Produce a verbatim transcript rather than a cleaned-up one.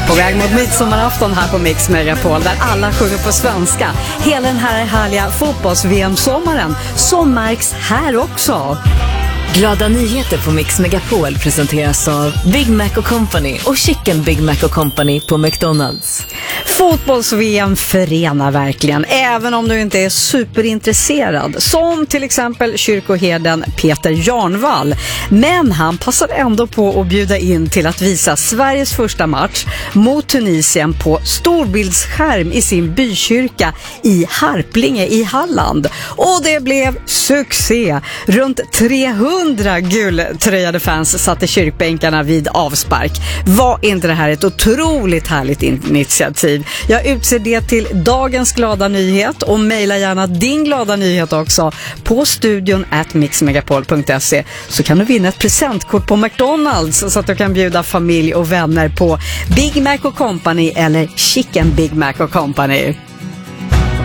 På väg mot midsommarafton här på Mix Megapol där alla sjunger på svenska. Hela den här härliga fotbolls-V M-sommaren som märks här också. Glada nyheter på Mix Megapol presenteras av Big Mac och Company och Chicken Big Mac och Company på McDonalds. Fotbolls-V M förenar verkligen, även om du inte är superintresserad. Som till exempel kyrkoherden Peter Jarnvall. Men han passade ändå på att bjuda in till att visa Sveriges första match mot Tunisien på storbildsskärm i sin bykyrka i Harplinge i Halland. Och det blev succé. Runt trehundra gultröjade fans satt i kyrkbänkarna vid avspark. Var inte det här ett otroligt härligt initiativ? Jag utser det till dagens glada nyhet och mejla gärna din glada nyhet också på studion at mixmegapol punkt se, så kan du vinna ett presentkort på McDonalds så att du kan bjuda familj och vänner på Big Mac och Company eller Chicken Big Mac och Company.